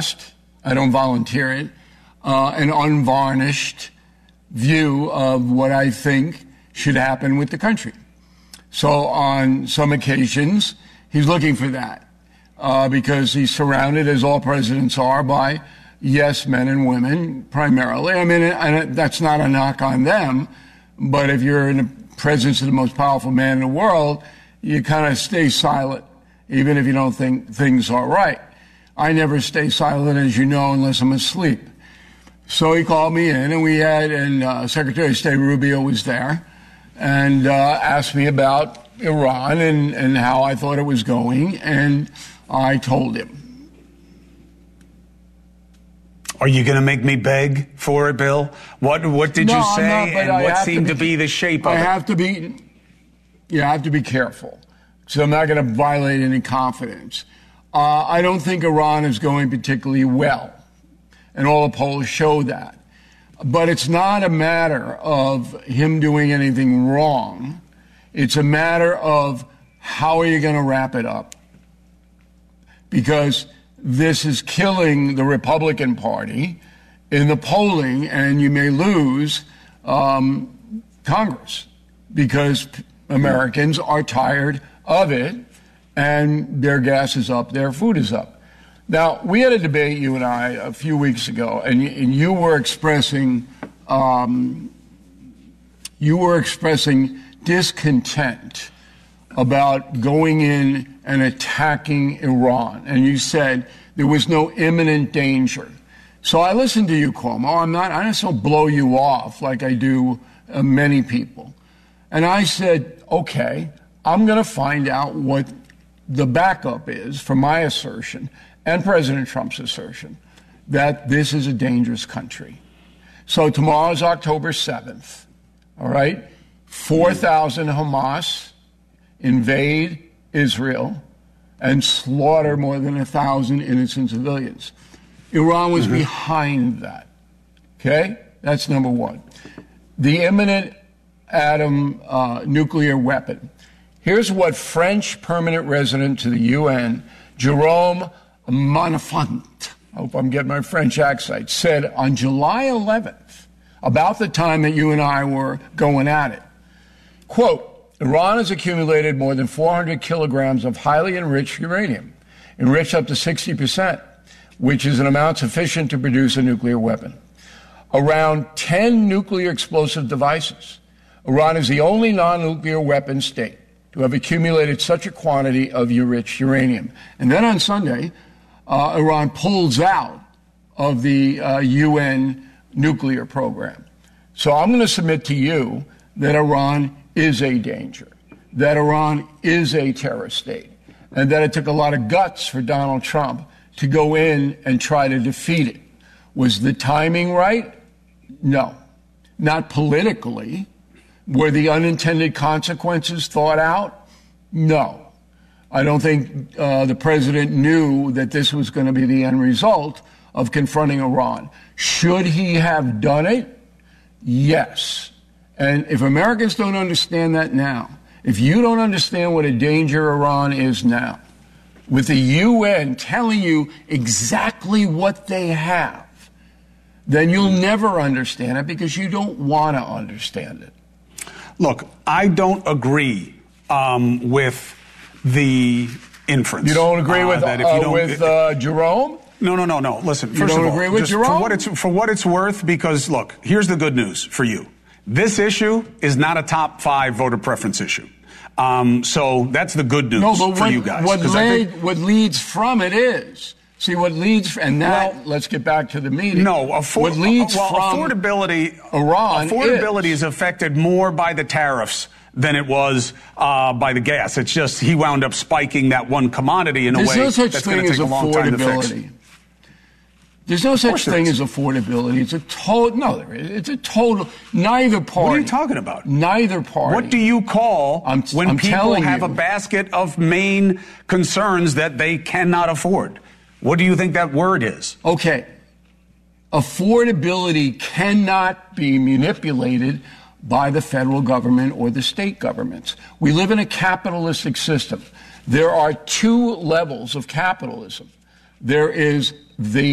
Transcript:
unbiased, I don't volunteer it, an unvarnished view of what I think should happen with the country. So on some occasions, he's looking for that because he's surrounded, as all presidents are, by yes men and women primarily. I mean, that's not a knock on them, but if you're in the presence of the most powerful man in the world, you kind of stay silent, even if you don't think things are right. I never stay silent, as you know, unless I'm asleep. So he called me in, and Secretary of State Rubio was there, and asked me about Iran and how I thought it was going, and I told him. Are you going to make me beg for it, Bill? What did you say, and what seemed to be the shape of it? You have to be careful, so I'm not going to violate any confidence. I don't think Iran is going particularly well, and all the polls show that. But it's not a matter of him doing anything wrong. It's a matter of how are you going to wrap it up? Because this is killing the Republican Party in the polling, and you may lose Congress because Americans are tired of it, and their gas is up, their food is up. Now, we had a debate, you and I, a few weeks ago, and you were expressing discontent about going in and attacking Iran, and you said there was no imminent danger. So I listened to you, Cuomo. I just don't blow you off like I do many people. And I said, okay, I'm going to find out what the backup is for my assertion and President Trump's assertion that this is a dangerous country. So tomorrow's October 7th, all right? 4,000 Hamas invade Israel and slaughter more than 1,000 innocent civilians. Iran was behind that, okay? That's number one. The imminent atom nuclear weapon. Here's what French permanent resident to the UN, Jerome Manafant, I hope I'm getting my French accent, said on July 11th, about the time that you and I were going at it. Quote, Iran has accumulated more than 400 kilograms of highly enriched uranium, enriched up to 60%, which is an amount sufficient to produce a nuclear weapon. Around 10 nuclear explosive devices. Iran is the only non-nuclear weapon state to have accumulated such a quantity of enriched uranium. And then on Sunday, Iran pulls out of the UN nuclear program. So I'm going to submit to you that Iran is a danger, that Iran is a terrorist state, and that it took a lot of guts for Donald Trump to go in and try to defeat it. Was the timing right? No. Not politically. Were the unintended consequences thought out? No. I don't think the president knew that this was going to be the end result of confronting Iran. Should he have done it? Yes. And if Americans don't understand that now, if you don't understand what a danger Iran is now, with the UN telling you exactly what they have, then you'll never understand it because you don't want to understand it. Look, I don't agree with the inference. You don't agree with Jerome? No. Listen, first of all, agree with Jerome? For what it's worth, because, look, here's the good news for you. This issue is not a top 5 voter preference issue. So that's the good news for you guys. What leads from it is. See, what leads, and now let's get back to the meeting. No, what leads from affordability, Iran is affected more by the tariffs than it was by the gas. It's just he wound up spiking that one commodity in a way that's going to take a long time to fix. There's no such thing as affordability. It's a total. Neither party. What are you talking about? Neither party. What do you call when people have a basket of main concerns that they cannot afford? What do you think that word is? Okay. Affordability cannot be manipulated by the federal government or the state governments. We live in a capitalistic system. There are 2 levels of capitalism. There is the